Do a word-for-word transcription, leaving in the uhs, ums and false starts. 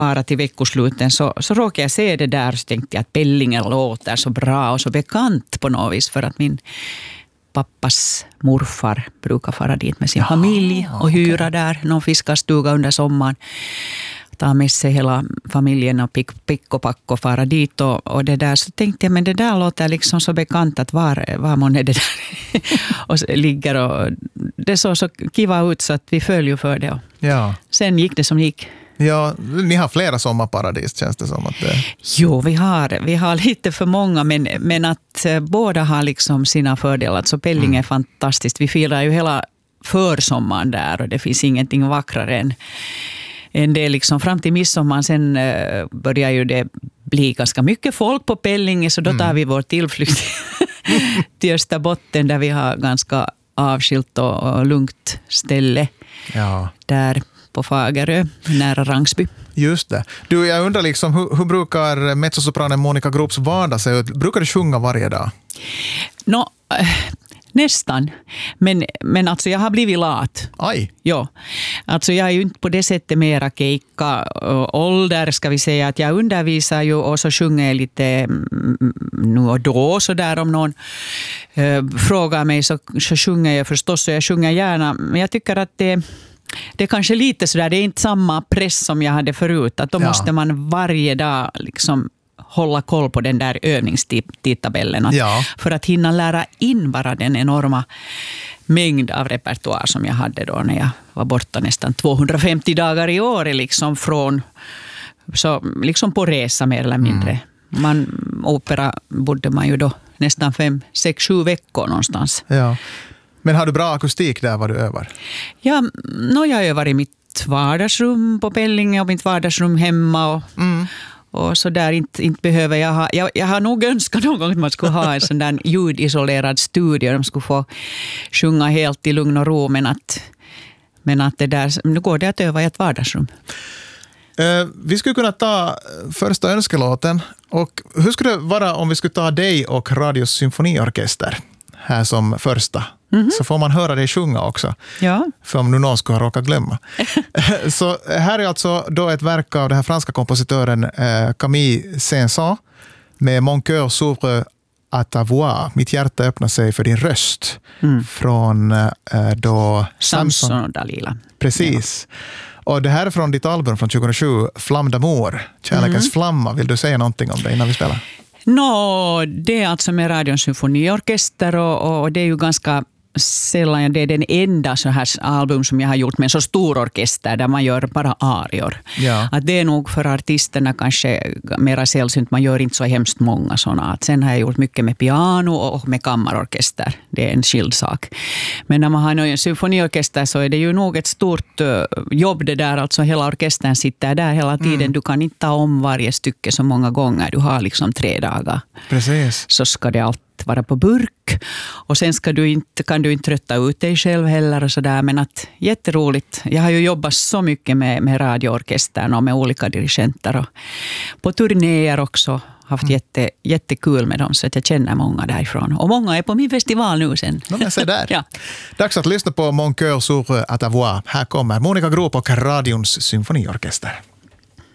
bara till veckosluten så, så råkade jag se det där och så tänkte jag att Pellingen låter så bra och så bekant på något vis för att min pappas morfar brukar fara dit med sin ja, familj och hyra okay. där någon fiskarstuga under sommaren. Ta med sig hela familjen och pick, pick och pack och fara dit och, och det där. Så tänkte jag, men det där låter liksom så bekant att var, var man är det där och ligger och det såg så kiva ut så att vi följer för det. Ja. Sen gick det som gick. Ja, ni har flera sommarparadis känns det som att det... Jo, vi har, vi har lite för många men, men att båda har liksom sina fördelar. Så Pelling mm. är fantastiskt. Vi firar ju hela försommaren där och det finns ingenting vackrare än En del liksom fram till midsommar, sen uh, börjar ju det bli ganska mycket folk på Pellinge, så då tar mm. vi vår tillflykt till Österbotten där vi har ganska avskilt och, och lugnt ställe ja. där på Fagerö, nära Rangsby. Just det. Du, jag undrar liksom, hur, hur brukar mezzosopranen Monica Grops vardag se ut? Brukar du sjunga varje dag? Nå... No, Nästan. Men, men alltså jag har blivit lat. Aj. Ja. Alltså jag är ju inte på det sättet mera keikka ålder ska vi säga. Att jag undervisar ju och så sjunger jag lite nu och då så där om någon äh, frågar mig så, så sjunger jag förstås och jag sjunger gärna. Men jag tycker att det, det är kanske lite sådär, det är inte samma press som jag hade förut. Att då ja. måste man varje dag liksom hålla koll på den där övningstidtabellen. Ja. För att hinna lära in bara den enorma mängd av repertoar som jag hade då när jag var borta nästan tvåhundrafemtio dagar i år. Liksom från, så liksom på resa mer eller mindre. Mm. Man, opera bodde man ju då nästan fem, sex, sju veckor någonstans. Ja. Men har du bra akustik där var du övar? Ja, no, jag övar i mitt vardagsrum på Pellinge och mitt vardagsrum hemma och... Mm. Och så där inte, inte behöver jag ha... Jag, jag har nog önskat någon gång att man skulle ha en sån där ljudisolerad studio. De skulle få sjunga helt i lugn och ro. Men att, men att det där... Nu går det att öva i ett vardagsrum. Uh, vi skulle kunna ta första önskelåten. Och hur skulle det vara om vi skulle ta dig och Radios symfoniorkester här som första? Mm-hmm. Så får man höra dig sjunga också. Ja. För om nu någon ska råka glömma. Så här är alltså då ett verk av den här franska kompositören eh, Camille Saint-Saëns med Mon cœur s'ouvre à ta voix. Mitt hjärta öppnar sig för din röst. Mm. Från eh, då Samson, Samson och Dalila. Precis. Ja. Och det här är från ditt album från tjugohundrasju, Flamme d'amour. Kärlekens mm. flamma. Vill du säga någonting om det innan vi spelar? Nå, no, det är alltså med Radions symfoniorkester och, och det är ju ganska sällan, det är den enda så här album som jag har gjort med en så stor orkester där man gör bara arior. Ja. Att det är nog för artisterna kanske mera sällsynt, man gör inte så hemskt många sådana. Att sen har jag gjort mycket med piano och med kammarorkester. Det är en skild sak. Men när man har en symfoniorkester så är det ju nog ett stort jobb det där. Alltså hela orkestern sitter där hela tiden. Mm. Du kan inte ta om varje stycke så många gånger. Du har liksom tre dagar. Precis. Så ska det alltid vara på burk och sen ska du inte, kan du inte trötta ut dig själv heller och sådär, men att jätteroligt. Jag har ju jobbat så mycket med, med radioorkestern och med olika dirigenter och på turnéer också haft mm. jätte, jättekul med dem så att jag känner många därifrån. Och många är på min festival nu sen. No, men se där. Ja. Dags att lyssna på Mon cœur s'ouvre à ta voix. Här kommer Monica Grop och Radions symfoniorkester.